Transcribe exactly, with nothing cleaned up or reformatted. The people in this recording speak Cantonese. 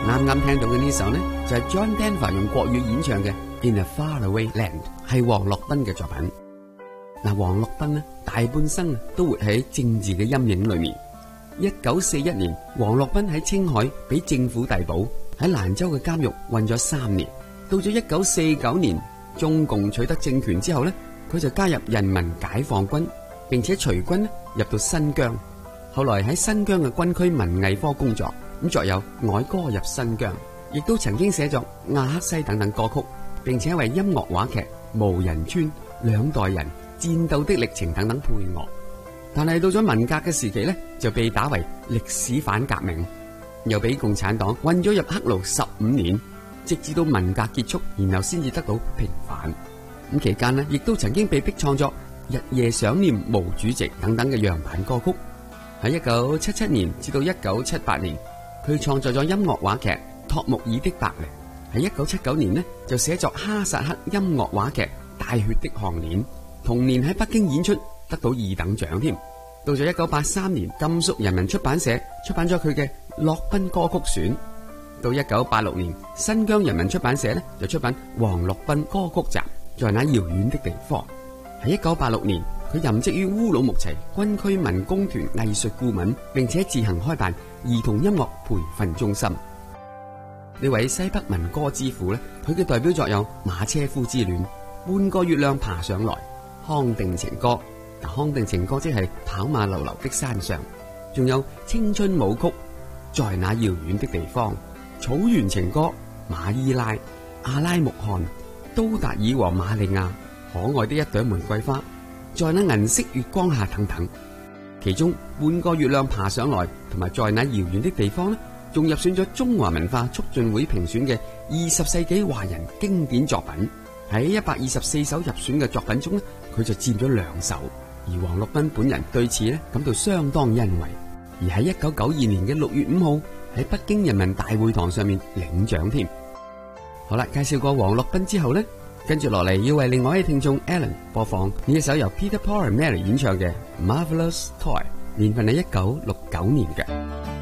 啱啱聽到嘅呢首呢，就係 John Denver 用國語演唱嘅《In a Faraway Land》，係王洛賓嘅作品。嗱，王洛賓呢，大半生都活喺政治嘅陰影裏面。一九四一年，王洛賓喺青海俾政府逮捕，喺蘭州嘅監獄困咗三年。到咗一九四九年，中共取得政權之後呢，佢就加入人民解放軍，並且隨軍呢入到新疆。後來喺新疆嘅軍區文藝科工作，咁作有《哀歌入新疆》，亦都曾經寫作《亞克西》等等歌曲，並且為音樂話劇《無人村》、《兩代人》、戰鬥的歷程等等配樂。但係到咗文革嘅時期呢，就被打為歷史反革命，又俾共產黨困咗入黑牢十五年，直至到文革結束，然後先至得到平反。咁期間呢，亦都曾經被逼創作《日夜想念毛主席》等等嘅樣板歌曲。喺一九七七年至到一九七八年，佢創作咗音樂話劇《托木爾的白翎》。喺一九七九年呢，就寫作哈薩克音樂話劇《帶血的項鏈》。同年喺北京演出，得到二等獎添。到咗一九八三年，甘肅人民出版社出版咗佢嘅《洛賓歌曲選》。到一九八六年，新疆人民出版社呢就出版《王洛賓歌曲集》，在那遙遠的地方。喺一九八六年，佢任職於烏魯木齊軍區民工團藝術顧問，並且自行開辦兒童音樂培訓中心。呢位西北民歌之父呢，佢嘅代表作有《馬車夫之戀》、《半個月亮爬上來》、《康定情歌》。嗱，康定情歌即係跑馬流流的山上，仲有《青春舞曲》、在那遙遠的地方、草原情歌、馬伊拉、阿拉木汗、都達爾和瑪利亞、可愛的一朵玫瑰花、在那銀色月光下等等。其中半個月亮爬上來同埋在那遙遠的地方呢，仲入選咗中華文化促進會評選嘅二十世紀華人經典作品。喺一百二十四首入選嘅作品中呢，佢就佔咗兩首。而王洛賓本人對此呢感到相當欣慰。而喺一九九二年嘅六月五號喺北京人民大會堂上面領獎添。好啦，介紹過王洛賓之後呢，跟住落嚟要為另外一位聽眾 Alan 播放呢一首由 Peter Paul and Mary 演唱嘅 Marvelous Toy， 年份係一九六九年嘅。